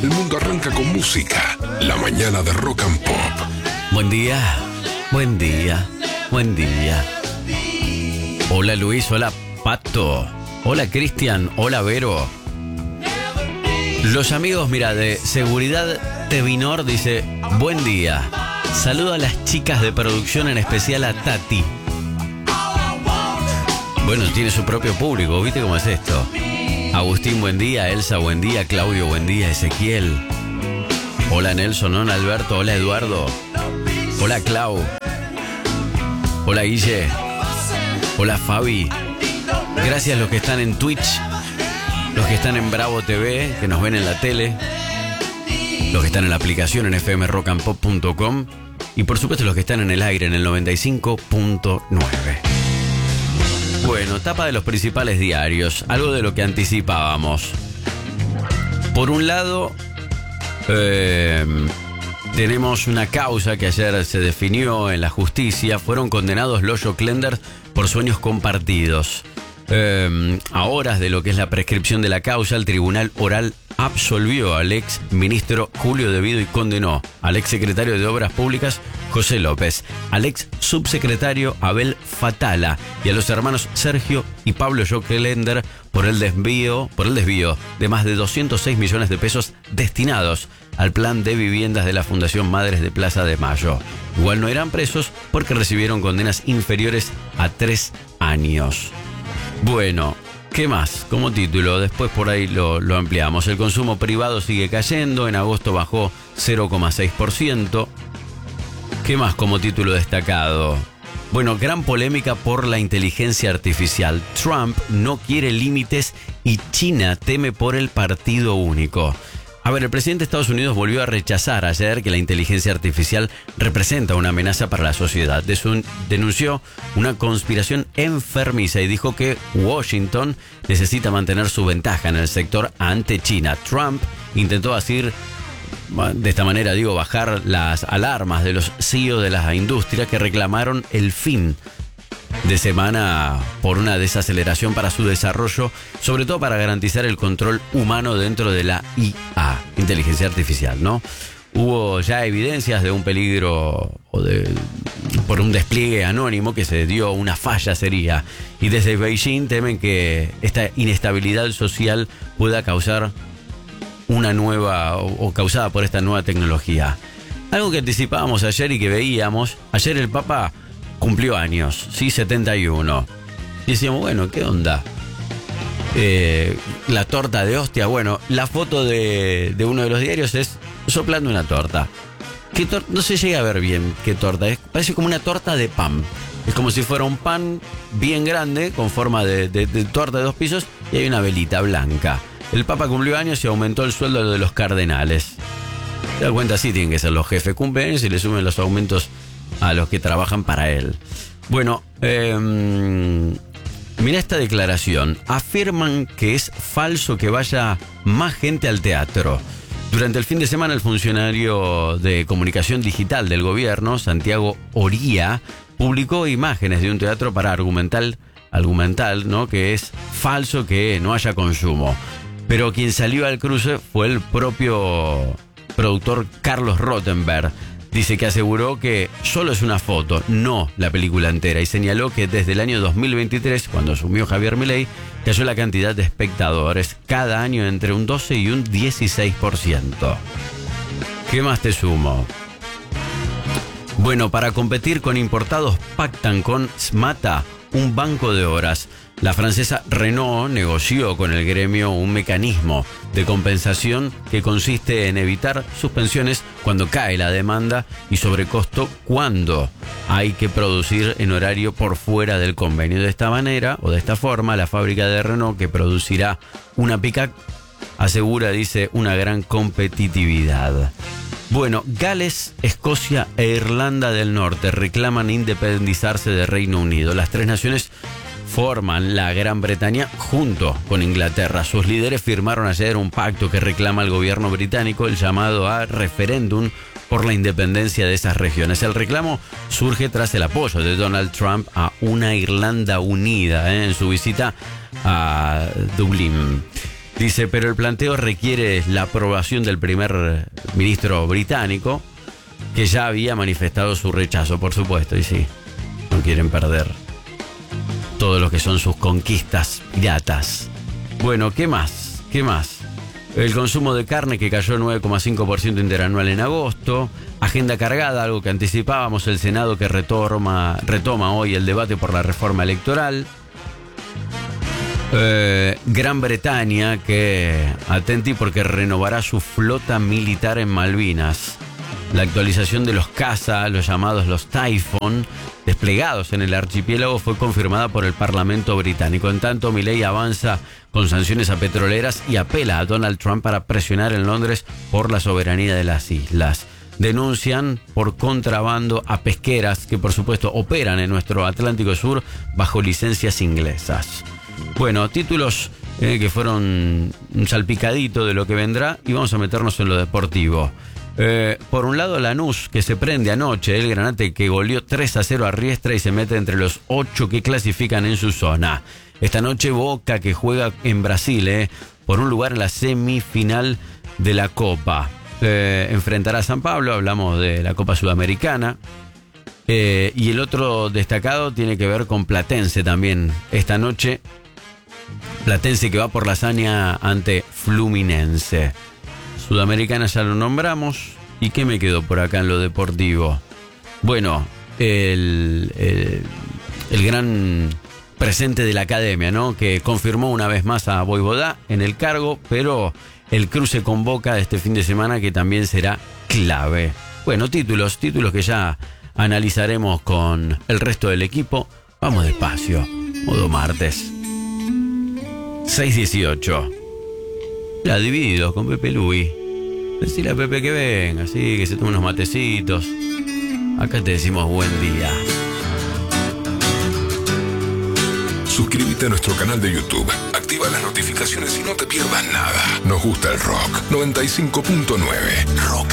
El mundo arranca con música. La mañana de Rock and Pop. Buen día, buen día, buen día. Hola Luis, hola Pato, hola Cristian, hola Vero. Los amigos, mira, de Seguridad Tevinor dice, buen día. Saludo a las chicas de producción, en especial a Tati. Bueno, tiene su propio público, ¿viste cómo es esto? Agustín, buen día. Elsa, buen día. Claudio, buen día. Ezequiel. Hola Nelson, hola Alberto, hola Eduardo. Hola Clau. Hola Guille. Hola Fabi. Gracias a los que están en Twitch, los que están en Bravo TV, que nos ven en la tele, los que están en la aplicación en fmrockandpop.com y por supuesto los que están en el aire en el 95.9. Bueno, tapa de los principales diarios, algo de lo que anticipábamos. Por un lado, tenemos una causa que ayer se definió en la justicia. Fueron condenados los Joclenders por sueños compartidos. A horas de lo que es la prescripción de la causa, el tribunal oral absolvió al ex ministro Julio De Vido y condenó al ex secretario de Obras Públicas José López, al ex subsecretario Abel Fatala y a los hermanos Sergio y Pablo Joclender por el desvío de más de 206 millones de pesos destinados al plan de viviendas de la Fundación Madres de Plaza de Mayo. Igual no eran presos porque recibieron condenas inferiores a 3 años. Bueno, ¿qué más? Como título, después por ahí lo ampliamos. El consumo privado sigue cayendo, en agosto bajó 0,6%. ¿Qué más como título destacado? Bueno, gran polémica por la inteligencia artificial. Trump no quiere límites y China teme por el partido único. A ver, el presidente de Estados Unidos volvió a rechazar ayer que la inteligencia artificial representa una amenaza para la sociedad. Denunció una conspiración enfermiza y dijo que Washington necesita mantener su ventaja en el sector ante China. Trump intentó decir, de esta manera bajar las alarmas de los CEO de las industrias que reclamaron el fin de semana por una desaceleración para su desarrollo, sobre todo para garantizar el control humano dentro de la IA, inteligencia artificial, ¿no? Hubo ya evidencias de un peligro por un despliegue anónimo que se dio una falla sería, y desde Beijing temen que esta inestabilidad social pueda causar una nueva o causada por esta nueva tecnología. Algo que anticipábamos ayer y que veíamos, ayer el Papa cumplió años, sí, 71. Y decíamos, bueno, ¿qué onda? La torta de hostia. Bueno, la foto de uno de los diarios es soplando una torta. No se llega a ver bien qué torta es. Parece como una torta de pan. Es como si fuera un pan bien grande, con forma de torta de 2 pisos, y hay una velita blanca. El Papa cumplió años y aumentó el sueldo de los cardenales. Te das cuenta, sí, tienen que ser los jefes. Cumplen años y le suben los aumentos a los que trabajan para él. Bueno, mira esta declaración. Afirman que es falso que vaya más gente al teatro. Durante el fin de semana, el funcionario de comunicación digital del gobierno, Santiago Oría, publicó imágenes de un teatro para argumental, ¿no? Que es falso que no haya consumo. Pero quien salió al cruce fue el propio productor Carlos Rottenberg. Dice que aseguró que solo es una foto, no la película entera, y señaló que desde el año 2023, cuando asumió Javier Milei, cayó la cantidad de espectadores cada año entre un 12 y un 16%. ¿Qué más te sumo? Bueno, para competir con importados pactan con Smata un banco de horas. La francesa Renault negoció con el gremio un mecanismo de compensación que consiste en evitar suspensiones cuando cae la demanda y sobrecosto cuando hay que producir en horario por fuera del convenio. De esta manera o de esta forma, la fábrica de Renault que producirá una pick-up asegura, dice, una gran competitividad. Bueno, Gales, Escocia e Irlanda del Norte reclaman independizarse del Reino Unido. Las 3 naciones forman la Gran Bretaña junto con Inglaterra. Sus líderes firmaron ayer un pacto que reclama al gobierno británico el llamado a referéndum por la independencia de esas regiones. El reclamo surge tras el apoyo de Donald Trump a una Irlanda unida en su visita a Dublín. Dice, pero el planteo requiere la aprobación del primer ministro británico, que ya había manifestado su rechazo, por supuesto, y sí, no quieren perder todo lo que son sus conquistas piratas. Bueno, ¿qué más? ¿Qué más? El consumo de carne que cayó 9,5% interanual en agosto. Agenda cargada, algo que anticipábamos, el Senado que retoma hoy el debate por la reforma electoral. Gran Bretaña que, atenti porque renovará su flota militar en Malvinas. La actualización de los caza, los llamados los Typhoon, desplegados en el archipiélago, fue confirmada por el Parlamento británico. En tanto, Milei avanza con sanciones a petroleras y apela a Donald Trump para presionar en Londres por la soberanía de las islas. Denuncian por contrabando a pesqueras que, por supuesto, operan en nuestro Atlántico Sur bajo licencias inglesas. Bueno, títulos que fueron un salpicadito de lo que vendrá, y vamos a meternos en lo deportivo. Por un lado, Lanús, que se prende anoche, el Granate que goleó 3-0 a Riestra y se mete entre los 8 que clasifican en su zona. Esta noche Boca, que juega en Brasil, por un lugar en la semifinal de la Copa. Enfrentará a San Pablo, hablamos de la Copa Sudamericana. Y el otro destacado tiene que ver con Platense también. Esta noche, Platense que va por la hazaña ante Fluminense. Sudamericana ya lo nombramos. ¿Y qué me quedó por acá en lo deportivo? Bueno, el gran presente de la academia, ¿no? Que confirmó una vez más a Voivodá en el cargo, pero el cruce con Boca de este fin de semana que también será clave. Bueno, títulos que ya analizaremos con el resto del equipo. Vamos despacio, modo martes. 6:18. La divididos con Pepe Luis. Decile a Pepe que venga, así que se tome unos matecitos. Acá te decimos buen día. Suscríbete a nuestro canal de YouTube. Activa las notificaciones y no te pierdas nada. Nos gusta el rock. 95.9. Rock